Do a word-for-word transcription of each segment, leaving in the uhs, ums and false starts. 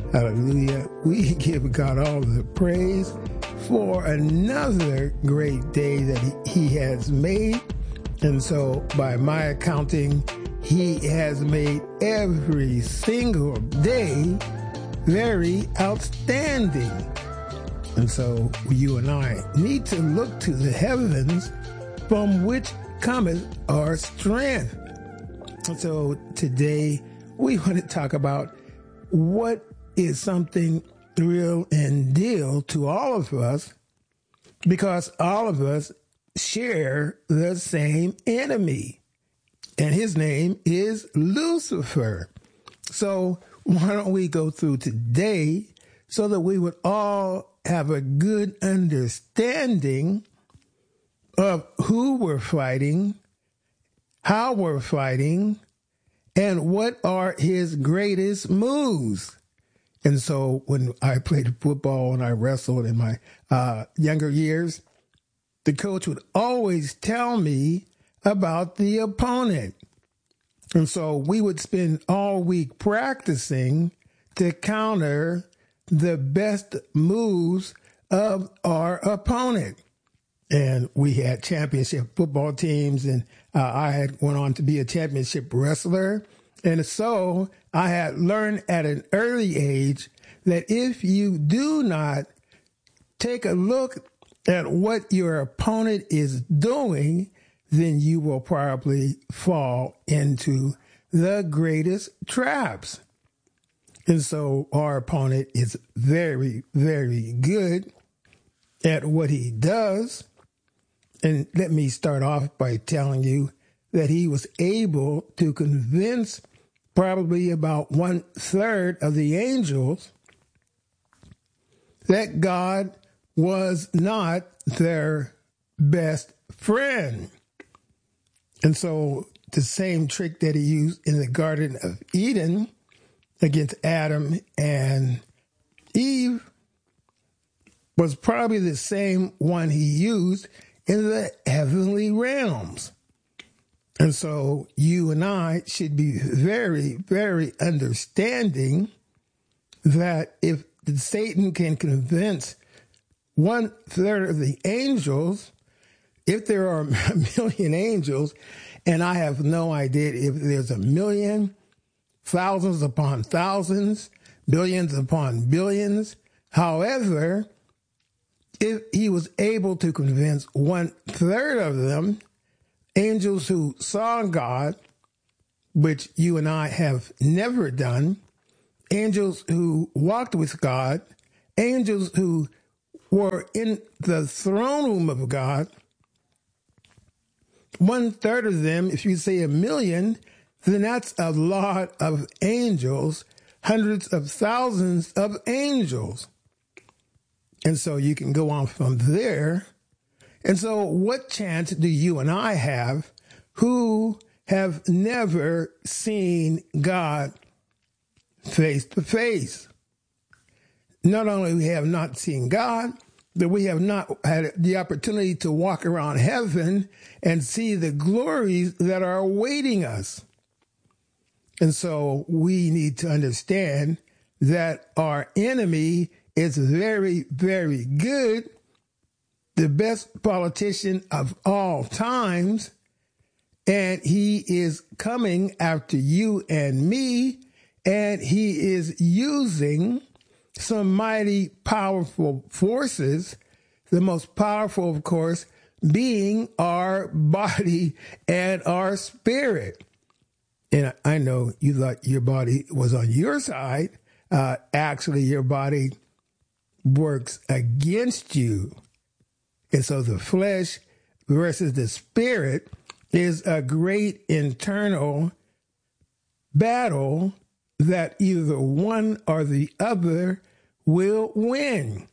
Hallelujah. We give God all the praise for another great day that he has made. And so by my accounting, he has made every single day very outstanding. And so you and I need to look to the heavens from which cometh our strength. And so today we want to talk about what is something real and deal to all of us, because all of us share the same enemy, and his name is Lucifer. So why don't we go through today so that we would all have a good understanding of who we're fighting, how we're fighting, and what are his greatest moves. And so when I played football and I wrestled in my uh, younger years, the coach would always tell me about the opponent. And so we would spend all week practicing to counter the best moves of our opponent. And we had championship football teams, and uh, I had went on to be a championship wrestler. And so I had learned at an early age that if you do not take a look at what your opponent is doing, then you will probably fall into the greatest traps. And so our opponent is very, very good at what he does. And let me start off by telling you that he was able to convince probably about one third of the angels that God was not their best friend. And so the same trick that he used in the Garden of Eden against Adam and Eve was probably the same one he used in the heavenly realms. And so you and I should be very, very understanding that if Satan can convince one third of the angels, if there are a million angels, and I have no idea if there's a million, thousands upon thousands, billions upon billions. However, if he was able to convince one third of them, angels who saw God, which you and I have never done, angels who walked with God, angels who were in the throne room of God, one third of them, if you say a million, then that's a lot of angels, hundreds of thousands of angels. And so you can go on from there. And so what chance do you and I have who have never seen God face to face? Not only we have not seen God, but we have not had the opportunity to walk around heaven and see the glories that are awaiting us. And so we need to understand that our enemy is very, very good, the best politician of all times, and he is coming after you and me, and he is using some mighty powerful forces, the most powerful, of course, being our body and our spirit. And I know you thought your body was on your side. Uh, actually, your body works against you. And so the flesh versus the spirit is a great internal battle that either one or the other will win.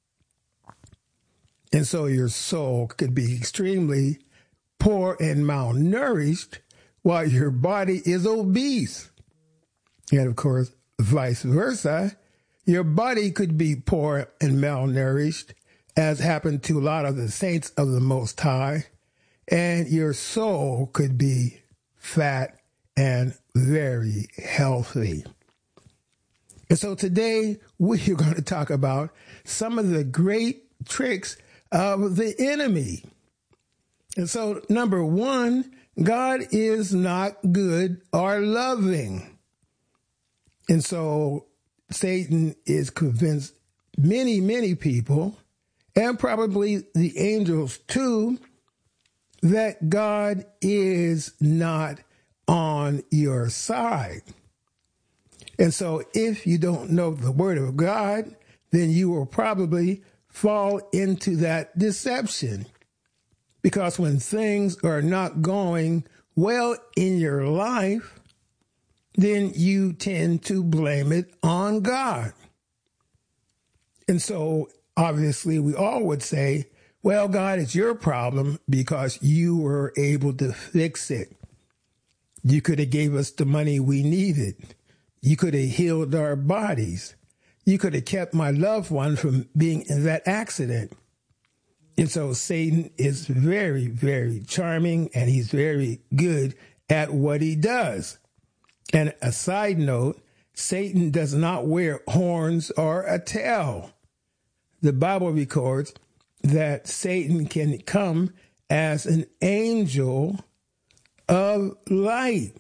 And so your soul could be extremely poor and malnourished while your body is obese. And of course, vice versa, your body could be poor and malnourished, as happened to a lot of the saints of the Most High, and your soul could be fat and very healthy. And so today we are going to talk about some of the great tricks of the enemy. And so, number one, God is not good or loving. And so Satan is convinced many, many people, and probably the angels too, that God is not on your side. And so if you don't know the word of God, then you will probably fall into that deception. Because when things are not going well in your life, then you tend to blame it on God. And so obviously we all would say, well, God, it's your problem because you were able to fix it. You could have gave us the money we needed. You could have healed our bodies. You could have kept my loved one from being in that accident. And so Satan is very, very charming, and he's very good at what he does. And a side note, Satan does not wear horns or a tail. The Bible records that Satan can come as an angel of light.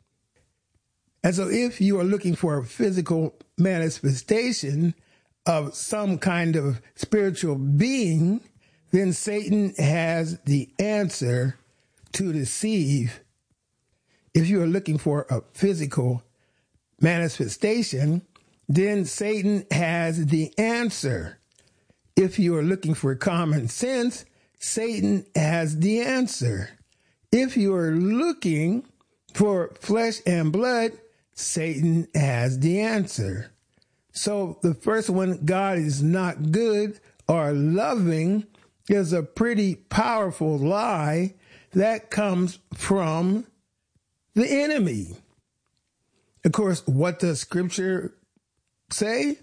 And so if you are looking for a physical manifestation of some kind of spiritual being, then Satan has the answer to deceive. If you are looking for a physical manifestation, then Satan has the answer. If you are looking for common sense, Satan has the answer. If you are looking for flesh and blood, Satan has the answer. So the first one, God is not good or loving, is a pretty powerful lie that comes from the enemy. Of course, what does Scripture say?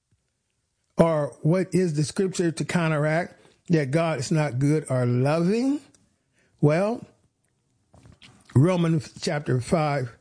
Or what is the Scripture to counteract that God is not good or loving? Well, Romans chapter five,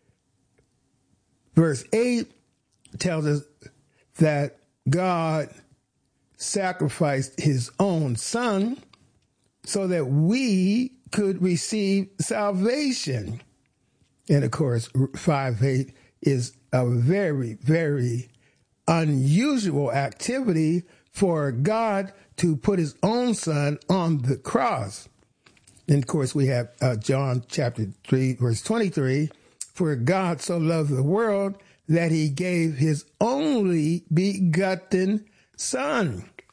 verse eight tells us that God sacrificed his own son so that we could receive salvation. And of course, five eight is a very, very unusual activity for God to put his own son on the cross. And of course, we have uh, John chapter three, verse twenty-three. For God so loved the world that he gave his only begotten son.